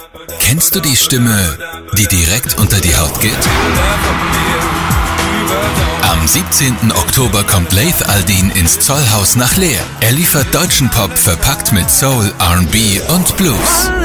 Kennst du die Stimme, die direkt unter die Haut geht? Am 17. Oktober kommt Laith Al-Deen ins Zollhaus nach Leer. Er liefert deutschen Pop verpackt mit Soul, R&B und Blues.